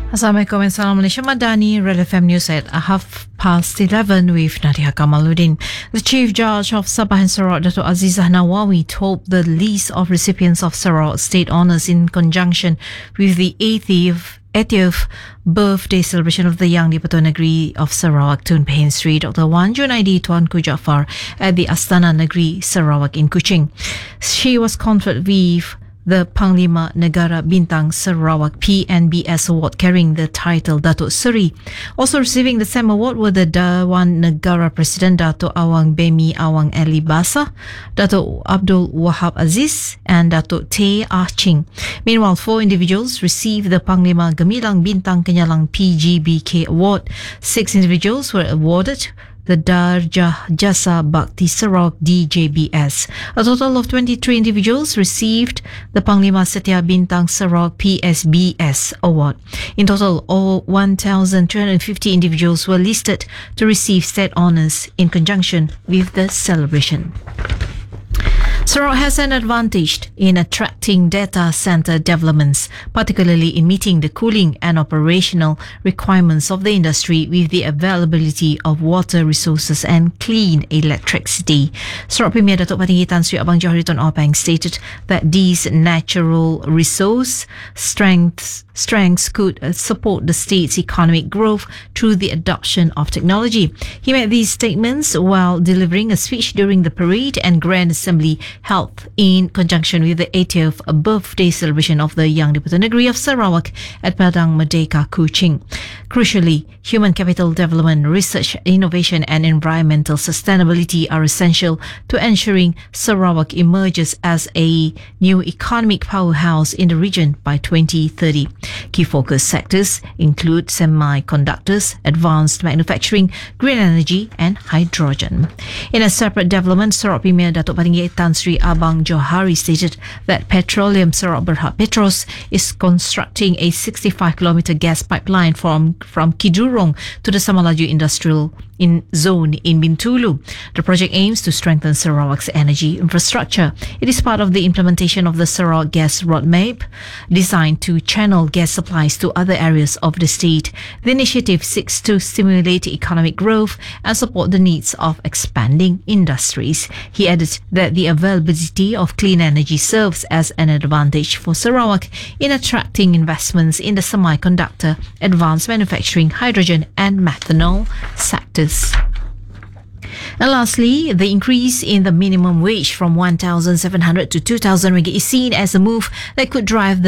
Assalamualaikum and Salam Malaysia Madani, Red FM News at 11:30 with Nadia Kamaluddin. The Chief Judge of Sabah and Sarawak, Dato' Azizah Nawawi, told the list of recipients of Sarawak State Honours in conjunction with the 80th birthday celebration of the Yang di-Pertuan Negeri of Sarawak, Tun Pehin Sri Dr. Wan Junaidi Tuanku Jaafar at the Astana Negeri Sarawak in Kuching. She was conferred with the Panglima Negara Bintang Sarawak PNBS Award carrying the title Datuk Seri. Also receiving the same award were the Dewan Negara President Datuk Awang Bemi Awang Ali Basa, Datuk Abdul Wahab Aziz and Datuk Tay Ah Ching. Meanwhile, 4 individuals received the Panglima Gemilang Bintang Kenyalang PGBK Award. 6 individuals were awarded the Darjah Jasa Bakti Sarawak DJBS. A total of 23 individuals received the Panglima Setia Bintang Sarawak PSBS award. In total, all 1,250 individuals were listed to receive state honours in conjunction with the celebration. Sarawak has an advantage in attracting data center developments, particularly in meeting the cooling and operational requirements of the industry with the availability of water resources and clean electricity. Sarawak Premier Datuk Patinggi Tan Sri Abang Johari Tun Opang stated that these natural resource strengths could support the state's economic growth through the adoption of technology. He made these statements while delivering a speech during the parade and Grand Assembly held in conjunction with the 80th birthday celebration of the Yang di-Pertuan Negeri of Sarawak at Padang Merdeka, Kuching. Crucially, human capital development, research, innovation and environmental sustainability are essential to ensuring Sarawak emerges as a new economic powerhouse in the region by 2030. Key focus sectors include semiconductors, advanced manufacturing, green energy and hydrogen. In a separate development, Sarawak Premier Datuk Patinggi Tan Sri Abang Johari stated that Petroleum Sarawak Berhad Petros is constructing a 65-kilometre gas pipeline from Kidurong to the Samalaju Industrial Zone in Bintulu. The project aims to strengthen Sarawak's energy infrastructure. It is part of the implementation of the Sarawak Gas Roadmap, designed to channel gas supplies to other areas of the state. The initiative seeks to stimulate economic growth and support the needs of expanding industries. He added that the availability of clean energy serves as an advantage for Sarawak in attracting investments in the semiconductor, advanced manufacturing, hydrogen and methanol sectors. And lastly, the increase in the minimum wage from 1,700 to 2,000 ringgit is seen as a move that could drive the